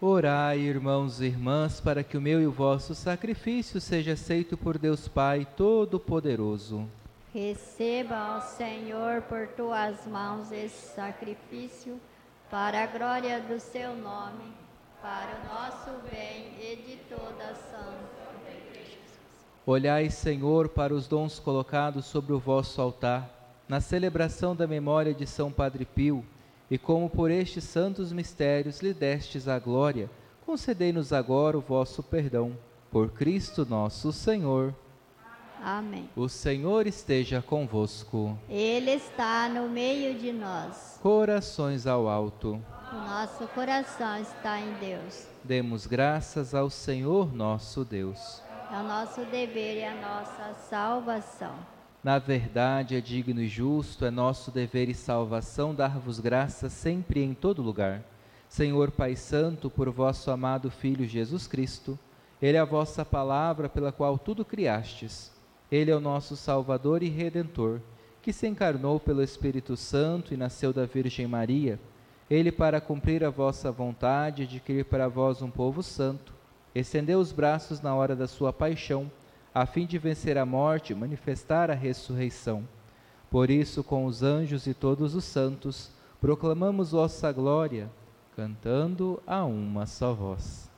Orai, irmãos e irmãs, para que o meu e o vosso sacrifício seja aceito por Deus Pai Todo-Poderoso. Receba, ó Senhor, por tuas mãos esse sacrifício, para a glória do seu nome, para o nosso bem e de toda a santa. Olhai, Senhor, para os dons colocados sobre o vosso altar, na celebração da memória de São Padre Pio, e como por estes santos mistérios lhe destes a glória, concedei-nos agora o vosso perdão. Por Cristo nosso Senhor. Amém. O Senhor esteja convosco. Ele está no meio de nós. Corações ao alto. O nosso coração está em Deus. Demos graças ao Senhor nosso Deus. É o nosso dever e a nossa salvação. Na verdade, é digno e justo, é nosso dever e salvação dar-vos graças sempre e em todo lugar. Senhor Pai Santo, por vosso amado Filho Jesus Cristo, Ele é a vossa palavra pela qual tudo criastes. Ele é o nosso Salvador e Redentor, que se encarnou pelo Espírito Santo e nasceu da Virgem Maria. Ele, para cumprir a vossa vontade, adquirir para vós um povo santo, estendeu os braços na hora da sua paixão, a fim de vencer a morte e manifestar a ressurreição. Por isso, com os anjos e todos os santos, proclamamos vossa glória, cantando a uma só voz.